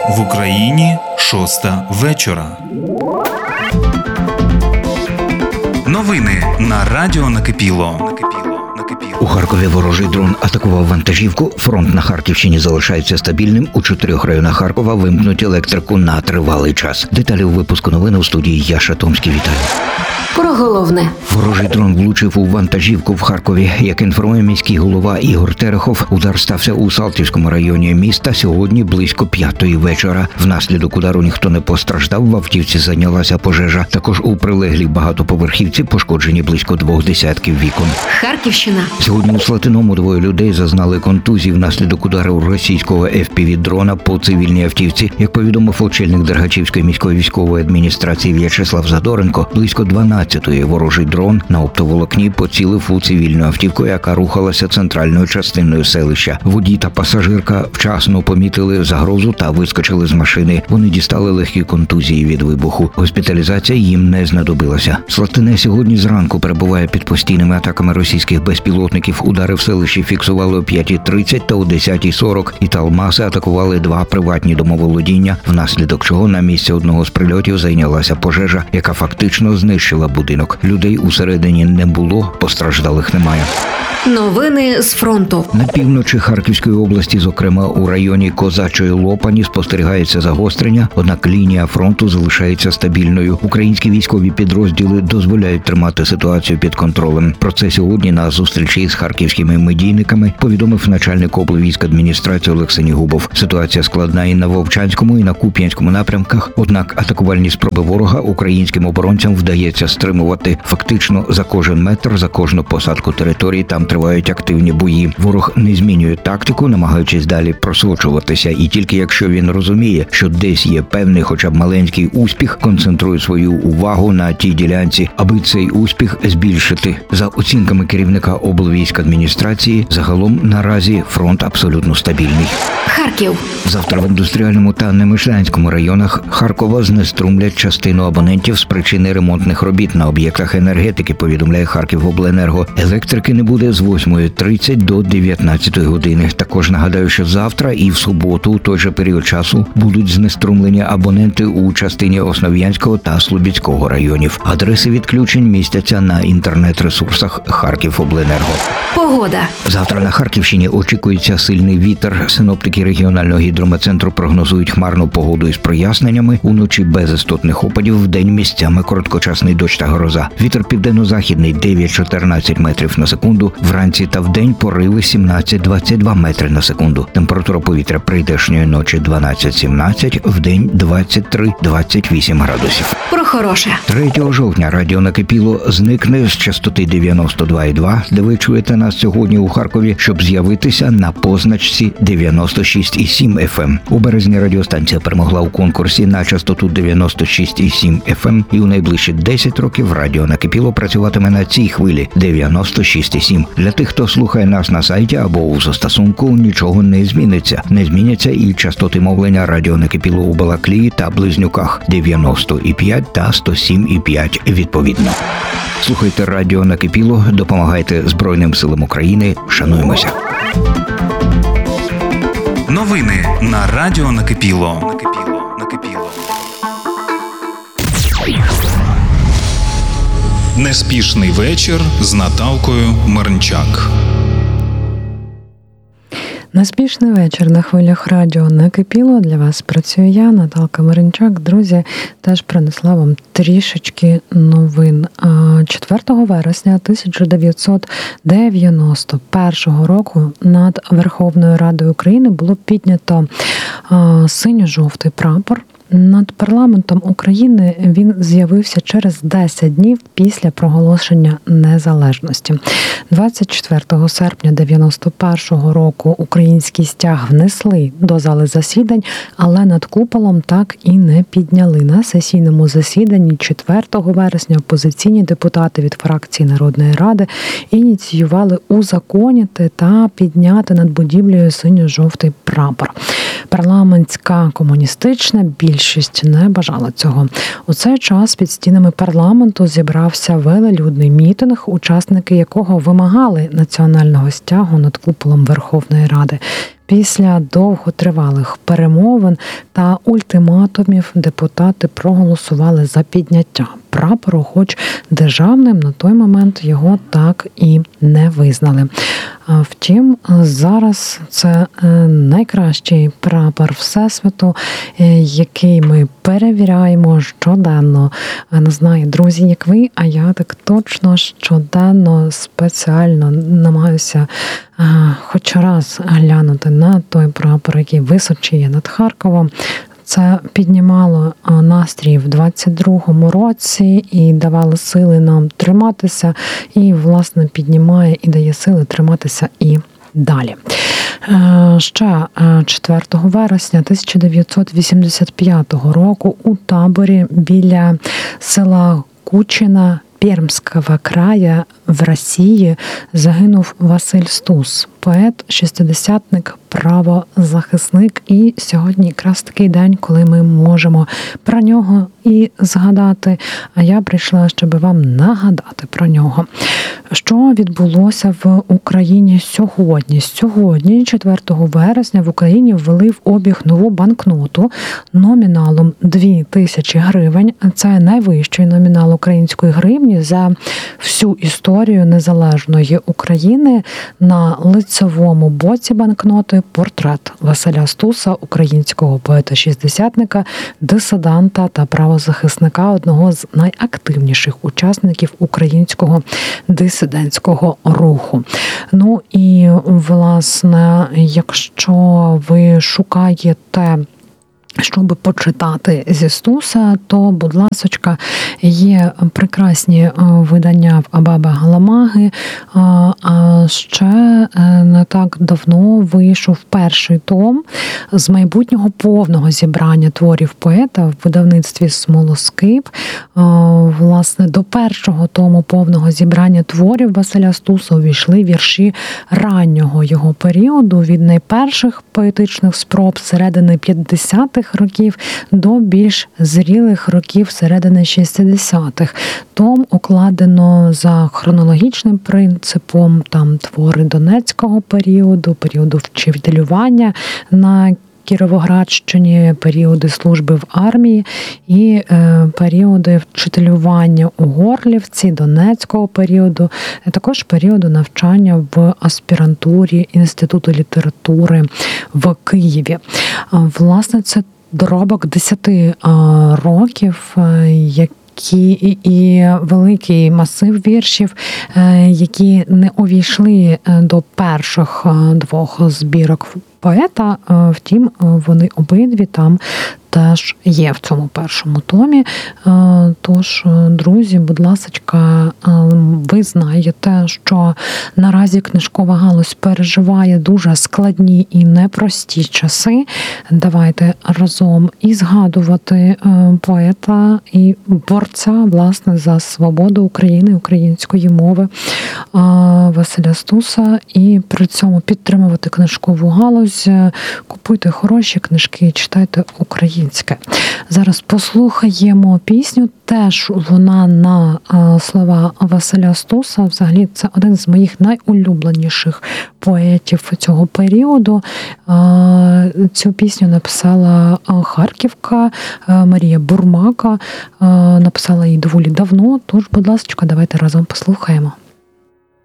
В Україні 6 вечора. Новини на Радіо Накипіло. У Харкові ворожий дрон атакував вантажівку. Фронт на Харківщині залишається стабільним. У 4 районах Харкова вимкнуть електрику на тривалий час. Деталі у випуску новин у студії Яша Томський. Вітаю. Про головне. Ворожий дрон влучив у вантажівку в Харкові. Як інформує міський голова Ігор Терехов, удар стався у Салтівському районі міста сьогодні близько 5-ї вечора. Внаслідок удару ніхто не постраждав, в автівці зайнялася пожежа. Також у прилеглій багатоповерхівці пошкоджені близько 2 десятків вікон. Харківщина. Сьогодні у Слатиному 2 людей зазнали контузій внаслідок удару російського FPV-дрона по цивільній автівці. Як повідомив очільник Дергачівської міської військової адміністрації В'ячеслав Задоренко, близько 12-ї ворожий дрон на оптоволокні поцілив у цивільну автівку, яка рухалася центральною частиною селища. Водій та пасажирка вчасно помітили загрозу та вискочили з машини. Вони дістали легкі контузії від вибуху. Госпіталізація їм не знадобилася. Слатине сьогодні зранку перебуває під постійними атаками російських безпілотників. Удари в селищі фіксували о 5:30 та о 10:40. Італмаси атакували 2 приватні домоволодіння, внаслідок чого на місці одного з прильотів зайнялася пожежа, яка фактично знищила будинок. Людей усередині не було, постраждалих немає. Новини з фронту. На півночі Харківської області, зокрема у районі Козачої Лопані, спостерігається загострення, однак лінія фронту залишається стабільною. Українські військові підрозділи дозволяють тримати ситуацію під контролем. Про це сьогодні на зустрічі з харківськими медійниками повідомив начальник облвійськадміністрації Олексій Губов. Ситуація складна і на Вовчанському, і на Куп'янському напрямках, однак атакувальні спроби ворога українським оборонцям вдається стримувати. Фактично за кожен метр, за кожну посадку території там тривають активні бої. Ворог не змінює тактику, намагаючись далі просочуватися, і тільки якщо він розуміє, що десь є певний хоча б маленький успіх, концентрує свою увагу на тій ділянці, аби цей успіх збільшити. За оцінками керівника облвійськадміністрації, загалом наразі фронт абсолютно стабільний. Харків. Завтра в індустріальному та Немишлянському районах Харкова знеструмлять частину абонентів з причини ремонтних робіт на об'єктах енергетики, повідомляє Харківобленерго. Електрики не буде з 8:30 до 19 години. Також нагадаю, що завтра і в суботу у той же період часу будуть знеструмлені абоненти у частині Основ'янського та Слобідського районів. Адреси відключень містяться на інтернет-ресурсах Харківобленерго. Погода. Завтра на Харківщині очікується сильний вітер. Синоптики регіонального гідрометцентру прогнозують хмарну погоду із проясненнями. Уночі без істотних опадів, вдень місцями короткочасний дощ та гроза. Вітер південно-західний 9-14 метрів на секунду. Вранці та вдень пориви 17-22 метри на секунду. Температура повітря прийдешньої ночі 12-17, вдень 23-28 градусів. Про хороше. 3 жовтня радіо Накипіло зникне з частоти 92,2, де ви чуєте нас сьогодні у Харкові, щоб з'явитися на позначці 96,7 FM. У березні радіостанція перемогла у конкурсі на частоту 96,7 FM, і у найближчі 10 років радіо Накипіло працюватиме на цій хвилі 96,7. Для тих, хто слухає нас на сайті або у застосунку, нічого не зміниться. Не зміняться і частоти мовлення радіо Накипіло у Балаклії та Близнюках 90,5 та 107,5 відповідно. Слухайте радіо Накипіло, допомагайте Збройним силам України, шануємося. Новини на Радіо Накипіло. Неспішний вечір з Наталкою Мирнчак. Неспішний вечір на хвилях радіо Накипіло. Для вас працюю я, Наталка Мирнчак. Друзі, теж принесла вам трішечки новин. 4 вересня 1991 року над Верховною Радою України було піднято синьо-жовтий прапор. Над парламентом України він з'явився через 10 днів після проголошення незалежності. 24 серпня 91 року український стяг внесли до зали засідань, але над куполом так і не підняли. На сесійному засіданні 4 вересня опозиційні депутати від фракції Народної Ради ініціювали узаконити та підняти над будівлею синьо-жовтий прапор. Парламент українська комуністична більшість не бажала цього. У цей час під стінами парламенту зібрався велелюдний мітинг, учасники якого вимагали національного стягу над куполом Верховної Ради. Після довготривалих перемовин та ультиматумів депутати проголосували за підняття прапору, хоч державним на той момент його так і не визнали. Втім, зараз це найкращий прапор Всесвіту, який ми перевіряємо щоденно. Не знаю, друзі, як ви, а я так точно щоденно спеціально намагаюся хоч раз глянути на той прапор, який височіє над Харковом. Це піднімало настрій в 22-му році і давало сили нам триматися, і, власне, піднімає і дає сили триматися і далі. Ще 4 вересня 1985 року у таборі біля села Кучина Пермського края в Росії загинув Василь Стус, поет, шістдесятник, правозахисник. І сьогодні якраз такий день, коли ми можемо про нього і згадати. А я прийшла, щоб вам нагадати про нього. Що відбулося в Україні сьогодні? Сьогодні, 4 вересня, в Україні ввели в обіг нову банкноту номіналом 2000 гривень. Це найвищий номінал української гривні за всю історію незалежної України. На лицевому боці банкноти портрет Василя Стуса, українського поета-шістдесятника, дисидента та правозахисника, одного з найактивніших учасників українського дисидентського руху. Ну і, власне, якщо ви шукаєте щоб почитати зі Стуса, то, будь ласочка, є прекрасні видання в Абаба Галамаги, а ще не так давно вийшов перший том з майбутнього повного зібрання творів поета в видавництві «Смолоскип». Власне, до першого тому повного зібрання творів Василя Стуса увійшли вірші раннього його періоду, від найперших поетичних спроб середини 50-х років до більш зрілих років середини 60-х. Том укладено за хронологічним принципом, там твори Донецького періоду вчителювання на Кіровоградщині, періоди служби в армії і періоди вчителювання у Горлівці, Донецького періоду, також періоду навчання в аспірантурі Інституту літератури в Києві. Власне, це доробок 10 років, і великий масив віршів, які не увійшли до перших двох збірок поета, втім, вони обидві там теж є в цьому першому томі. Тож, друзі, будь ласочка, ви знаєте, що наразі книжкова галузь переживає дуже складні і непрості часи. Давайте разом і згадувати поета і борця, власне, за свободу України, української мови Василя Стуса, і при цьому підтримувати книжкову галузь. Купуйте хороші книжки, читайте українське. Зараз послухаємо пісню, теж вона на слова Василя Стуса. Взагалі, це один з моїх найулюбленіших поетів цього періоду. Цю пісню написала харківка Марія Бурмака, написала її доволі давно, тож, будь ласка, давайте разом послухаємо.